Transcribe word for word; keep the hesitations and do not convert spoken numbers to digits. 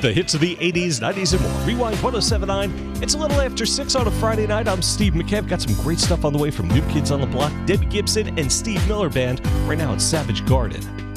The hits of the eighties, nineties, and more. Rewind ten seventy-nine. It's a little after six on a Friday night. I'm Steve McKev. Got some great stuff on the way from New Kids on the Block, Debbie Gibson, and Steve Miller Band. Right now it's Savage Garden.